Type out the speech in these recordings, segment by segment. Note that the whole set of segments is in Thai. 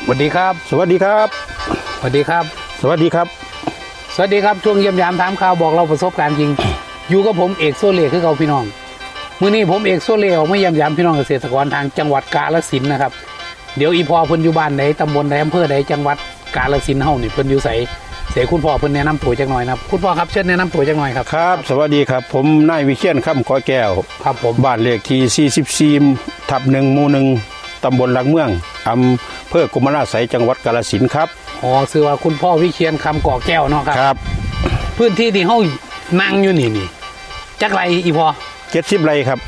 สวัสดีครับสวัสดีครับสวัสดีครับสวัสดีครับสวัสดีครับช่วงเยี่ยมยามถามข่าวบอกเราประสบการณ์จริง อยู่กับผมเอกโซเล่คือเก่าพี่น้องมื้อนี้ผมเอกโซเล่ออกมาเยี่ยมยามพี่น้องเกษตรกรทางจังหวัดกาฬสินธุ์นะครับเดี๋ยวอีพอเพิ่นอยู่บ้านใดตำบลใดอำเภอใดจังหวัดกาฬสินธุ์เฮานี่เพิ่นอยู่ไสเสียคุณพ่อเพิ่นแนะนำตัวจักหน่อยนะครับคุณพ่อครับเชิญแนะนำตัวจักหน่อยครับครับสวัสดีครับผมนายวิเชียรค่ำขอแก้วครับผมบ้านเลขที่44/1หมู่1ตำบลหลักเมืองอำเภอกรมราชสีจังหวัดกาฬสินธุ์ครับอ๋อชื่อว่าคุณพ่อวิเชียรคำก่อแก้วเนาะครับครับพื้นที่ที่เฮานั่งอยู่นี่จักไรอีพอ 70 ไร่ครับ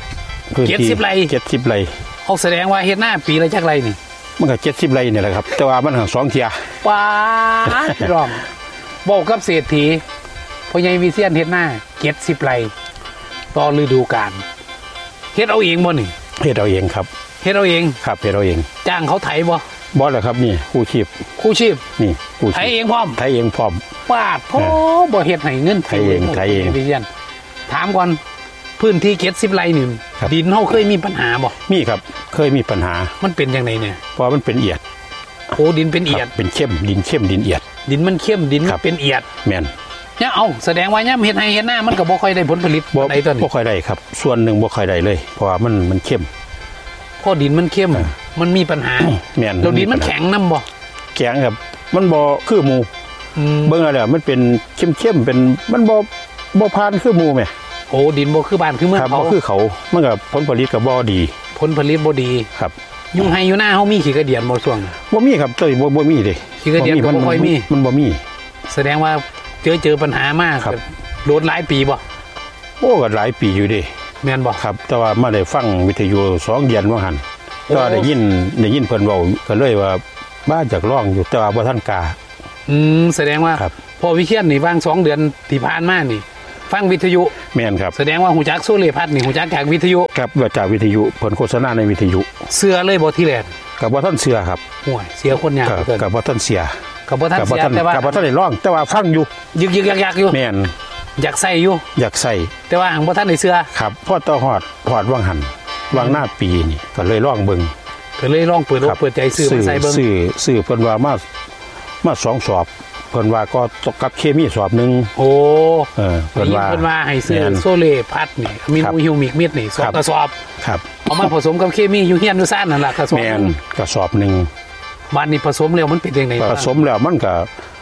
70 ไร่ 70 ไร่เขาแสดงว่าเฮ็ดหน้าปีละจักไรนี่มันก็70 ไร่นี่แหละครับแต่ว่ามันห่าง2เที่ยว้าพี่น้องบอกกับเศรษฐีพ่อใหญ่วิเชียรเฮ็ดหน้า70 ไร่ต่อฤดูกาลเฮ็ดเอาเองบ่นี่เฮ็ดเอาเองครับเฮ็ดเอาเองครับเฮ็ดเอาเองจ้างเขาไถบ่แหละครับนี่คู่ชีพนี่คู่ชีพไถเองพร้อมไถเองพร้อมปาดโธ่บ่เฮ็ดให้เงินไถเองวิเชียรถามก่อนพื้นที่70 ไร่นี่ดินเฮาเคยมีปัญหาบ่มีครับเคยมีปัญหามันเป็นจังไดเนี่ยเพราะมันเป็นเอียดโอ้ดินเป็นเอียดเป็นเข้มดินเข้มดินเอียดดินมันเข้มดินเป็นเอียดแม่นเนี่ยเอาแสดงว่าย่ำเฮ็ดให้เฮ็ดหน้ามันก็บ่ค่อยได้ผลผลิตใดต้นบ่ค่อยได้ครับส่วนหนึ่งบ่ค่อยได้เลยเพราะว่ามันเข้มพอดินมันเข้มมันมีปัญหาแม่นแล้วดินมันแข็งนำบ่แข็งครับมันบ่คือหมู่เบิ่งแล้วมันเป็นเข้มๆเป็นมันบ่ผ่านคือหมู่แม่โอ้ดินบ่คือบ้านคือเมืองเขาคือเขามันก็ผลผลิตก็บ่ดีผลผลิตบ่ดีครับอยู่ให้อยู่หน้าเฮามีขี้กระเดียนบ่ช่วงบ่มีครับบ่มีเด้ขี้กระเดียนก็บ่ค่อยมีมันบ่มีแสดงว่าเจอปัญหามากโดนหลายปีบ่โอ้ก็หลายปีอยู่เด้แม่นบ่ครับแต่ว่ามาได้ฟังวิทยุ2 เดือนว่าหั่นก็ได้ยินเพิ่นเว้าก็เลยว่าบ้าจากร้องอยู่แต่ว่าบ่ทันกล้าแสดงว่าพอวิเชียรนี่วาง2 เดือนที่ผ่านมานี่ฟังวิทยุแม่นครับแสดงว่าหูจักโซเลพัดนี่หูจักจากวิทยุครับว่าจากวิทยุเพิ่นโฆษณาในวิทยุเสื้อเลยบ่ที่แรกก็บ่ทันเสื้อครับโอ้ยเสียคนยากก็บ่ทันเสียก็บ่ทันเสียแต่ว่าก็บ่ทันได้ร้องแต่ว่าฟังอยู่ยึกๆยักๆอยู่แม่นอยากใส่อยู่อยากใส่แต่ว่าหังบ่ทันได้เสื้อครับพอต่อฮอดวังหันวังหน้าปีนี่ก็เลยร้องเบิ่งก็เลยลองเปิดใจซื้อมาใส่เบิ่งซื้อเพิ่นว่ามา2 สอบเพิ่นว่าก็ตกกับเคมีสอบนึงโอ้เพิ่นว่าให้ซื้อโซเลพัดนี่มีนูฮิวมิกมิดนี่2 กระสอบครับเอามาผสมกับเคมีอยู่เฮียนอยู่ซ่านนั่นล่ะกระสอบแม่นกระสอบนึงบ้านนี้ผสมแล้วมันเป็นจังได๋ผสมแล้วมันก็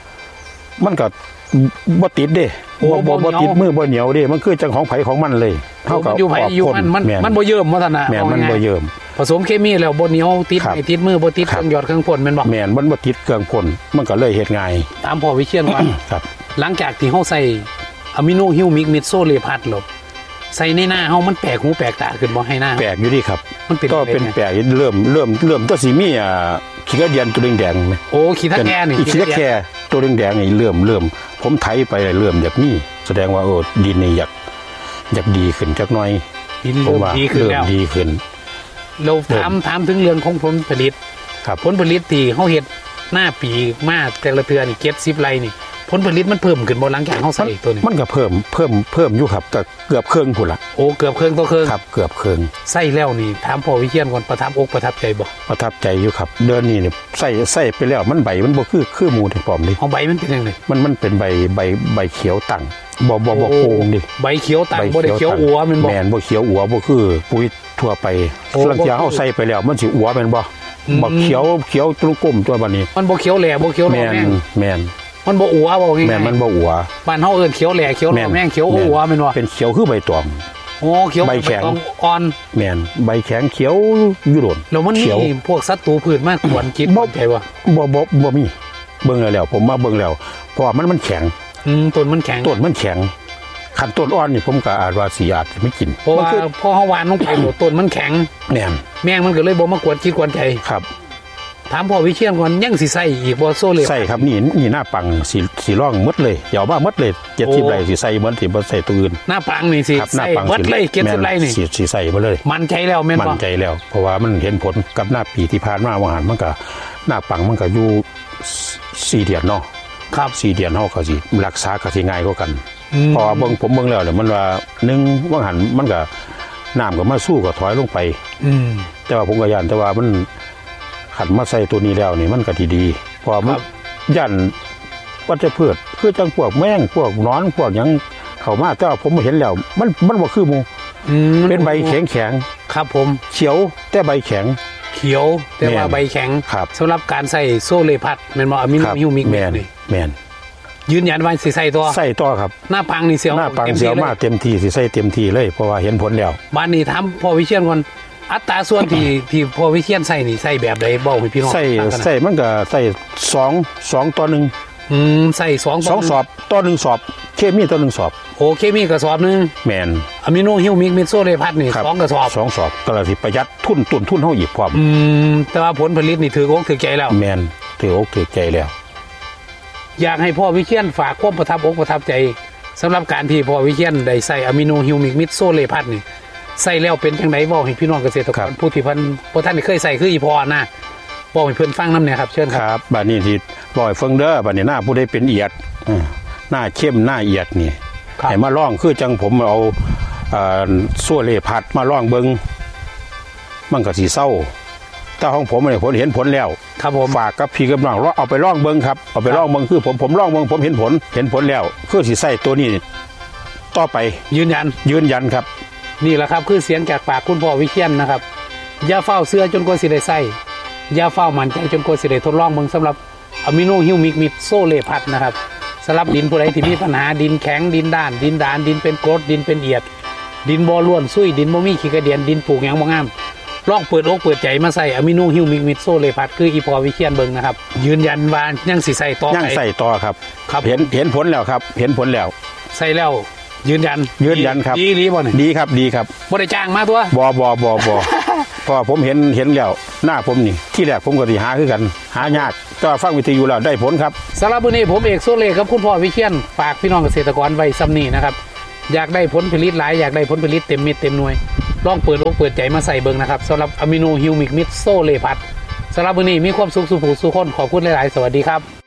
บ่ติดเด้บ่ติดมือบ่เหนียวเด้มันคือจังของไผของมันเลยเฮาก็อยู่ไผอยู่มันบ่เยิ่มว่าซั่นน่ะแม่นมันบ่เยิ่มผสมเคมีแล้วบ่เหนียวติดไม่ติดมือบ่ติดเครื่องหยอดเครื่องพ่นแม่นบ่แม่นมันบ่ติดเครื่องพ่นมันก็เลยเฮ็ดง่ายตามพ่อวิเชียรว่าครับหลังจากที่เฮาใส่อะมิโนฮิวมิกมิดโซเลพัดลบใส่ในหน้าเฮามันแปลกหูแปลกตาขึ้นบ่ให้หน้าแปลกอยู่ดิครับก็เป็นแปลกเริ่มตัวสิมีขี้กระเดียนตัวแดงๆมั้ยโอ้ขี้ตะแก่นี่ขี้ตะแก่ตัวแดงๆนี่เริ่มผมไถไปเริ่มอยากมีแสดงว่าดินนี่อยากดีขึ้นจักหน่อยดินเริ่มดีขึ้นแล้วดีขึ้นเราถามถึงเรื่องของผลผลิตผลผลิตที่เฮาเฮ็ดหน้าปีมาแต่ละเทื่อนี่70 ไร่นี่ผลผลิตมันเพิ่มขึ้นบ่หลังจากเฮาใส่ตัวนี้มันก็เพิ่มอยู่ครับก็เกือบครึ่งพุ่นล่ะโอ้เกือบครึ่งต่อครึ่งครับเกือบครึ่งใส่แล้วนี่ถามพ่อวิเชียรก่อนประทับอกใจบ่ประทับใจอยู่ครับเดือนนี้นี่ใส่ไปแล้วมันใบมันบ่คือหมู่ที่พร้อมดิเอาใบมันเป็นจังได๋มันเป็นใบเขียวตั้งบ่โกงดิใบเขียวตั้งบ่ได้เขียวอัวแม่นบ่แม่นบ่เขียวอัวบ่คือปุ๋ยทั่วไปหลังจากเฮาใส่ไปแล้วมันสิอัวแม่นบ่เขียวตรงกลมตัวบัดนี้มันบ่เขียวแหล่บ่เขียวแม่นมันบ่อัวบ่ง่ายแม่นมันบ่อัวบ้านเฮาเอิ้นเขียวแหล่เขียวแม่งเขียวอัวแม่นบ่เป็นเขียวคือใบตองโอ้เขียวใบแข็งอ่อนแม่นใบแข็งเขียวอยู่โดนแล้วมันมีพวกศัตรูพืชมากควรคิดบ่ใจว่าบ่มีเบิ่งแล้วผมมาเบิ่งแล้วเพราะว่ามันแข็งต้นมันแข็งขันต้นอ่อนนี่ผมก็อาจไม่กินเพราะว่าพอเฮาหวานลงไปต้นมันแข็งแม่งมันก็เลยบ่มากวนคิดกวนใจครับถามพ่อวิเชียรก่อนยังสิใส่อีกบ่โซเลใส่ครับนี่หน้าปังสิร่องหมดเลยอย่าว่าหมดเลย70 ไร่สิใส่เหมือนสิบ่ใส่ตัวอื่นหน้าปังนี่สิใส่หมดเลย70 ไร่นี่สิใส่บ่เลยมั่นใจแล้วแม่นบ่มั่นใจแล้วเพราะว่ามันเห็นผลกับหน้าปีที่ผ่านมาว่าหันมันก็หน้าปังมันก็อยู่4 เดือนเนาะครับ 4 เดือนเฮาก็สิรักษาก็สิง่ายกว่ากันพอผมเบิ่งแล้วเนี่ยมันว่า1ว่าหันมันก็น้ำก็มาสู้ก็ถอยลงไปแต่ว่าผมก็ย่านแต่ว่ามันขันมาใส่ตัวนี้แล้วนี่มันก็ดีเพอมันยันวัชพืชคือจังพวกแมงพวกนอนพวกหยังเข้ามาแต่ว่าผมเห็นแล้วมันบ่คือหมูเป็นใบแข็งครับผมเขียวแต่ใบแข็งเขียวแต่ว่าใบแข็งสำหรับการใส่โซเลพัดแมนบออะมิโนฮิวมิกแมนยืนยันว่าสิใส่ต่อครับหน้าปังนี่เสียวหน้าปังเสียวมากเต็มที่สิใส่เต็มที่เลยเพราะว่าเห็นผลแล้วบ้านนี้ทำพ่อวิเชียรคนอัตราส่วนที่พ่อวิเชียรใส่นี่ใส่แบบใดบอกให้พี่น้องใส่มันก็ใส่2ต่อ1 ใส่2 สอบต่อ1สอบเคมีต่อ1สอบโอเคมีกระสอบนึงแมนอะมิโนฮิวมิกมิโซเลพัดนี่2กระสอบ 2สอบก็เลยสิประหยัดต้นเฮาอีกพร้อมแต่ว่าผลผลิตนี่ถืออกถือใจแล้วแมนถืออกถือใจแล้วอยากให้พ่อวิเชียรฝากความประทับอกประทับใจสำหรับการที่พ่อวิเชียรได้ใส่อะมิโนฮิวมิกมิโซเลพัดนี่ใส่แล้วเป็นจังไดบอกให้พี่น้องเกษตรกรผู้ที่เพิ่นบ่ทันได้เคยใส่คืออีพอนะบอกให้เพิ่นฟังนำเนี่ยครับเชิญครับบัดนี้ที่บอกให้ฟังเด้อบัดนี้หน้าผู้ใดเป็นเอียดหน้าเข้มหน้าเอียดนี่ให้มาลองคือจังผมเอาโซเลพัดมาลองเบิ่งมันก็สิเศร้าแต่ของผมเนี่ยผมเห็นผลแล้วครับผมฝากกับพี่กับน้องเอาไปลองเบิ่งครับเอาไปลองเบิ่งคือผมลองเบิ่งผมเห็นผลแล้วคือสิใส่ตัวนี้ต่อไปยืนยันครับนี่แหละครับคือเสียงจากปากคุณพ่อวิเชียรนะครับอย่าเฝ้าเสื้อจนกว่าสิได้ใส่อย่าเฝ้ามั่นใจจนกว่าสิได้ทดลองเบิ่งสำหรับอะมิโนฮิวมิกมิโซเลพัดนะครับสำหรับดินผู้ใดที่มีปัญหาดินแข็งดินด้านดินดินเป็นกรดดินเป็นเอียดดินบ่ล้วนซุยดินบ่มีขี้กระเดียนดินปลูกหยังบ่งามลองเปิดอกเปิดใจมาใส่อะมิโนฮิวมิกมิโซเลพัดคืออีพอวิเชียรเบิ่งนะครับยืนยันว่ายังสิใส่ต่อยังใส่ต่อครับเห็นผลแล้วครับเห็นผลแล้วใส่แล้วยืนยันครับดีบ่เนี่ยดีครับบ่ได้จ้างมาตัวบ่พอผมเห็นแล้วหน้าผมนี่ที่แรกผมก็สิหาคือกันหายากแต่ฟังวิทยุแล้วได้ผลครับสำหรับวันนี้ผมเอกโซเลครับคุณพ่อวิเชียรฝากพี่น้องเกษตรกรไว้ซ้ำนี้นะครับอยากได้ผลผลิตหลายอยากได้ผลผลิตเต็มเม็ดเต็มหน่วยลองเปิดอกเปิดใจมาใส่เบิ่งนะครับสำหรับอะมิโนฮิวมิกมิโซเลพัดสำหรับวันนี้มีความสุขสุขสุขคนขอบคุณหลายๆสวัสดีครับ